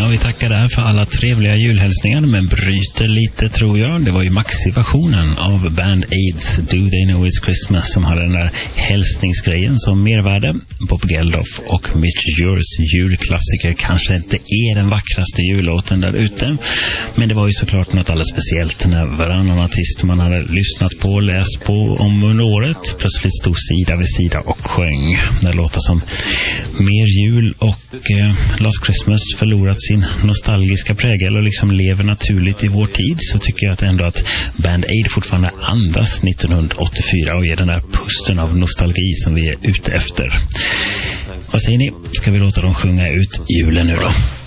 Ja, vi tackar där för alla trevliga julhälsningar, men bryter lite tror jag. Det var ju Maxi-versionen av Band Aids Do They Know It's Christmas som hade den där hälsningsgrejen som mervärde. Bob Geldof och Mitch Ures julklassiker kanske inte är den vackraste jullåten där ute, men det var ju såklart något alldeles speciellt när varannan artist man hade lyssnat på och läst på om under året plötsligt stod sida vid sida och sjöng. Det låter som Mer jul och Last Christmas förlorat sin nostalgiska prägel och liksom lever naturligt i vår tid, så tycker jag att ändå att Band Aid fortfarande andas 1984 och ger den där pusten av nostalgi som vi är ute efter. Vad säger ni? Ska vi låta dem sjunga ut julen nu då?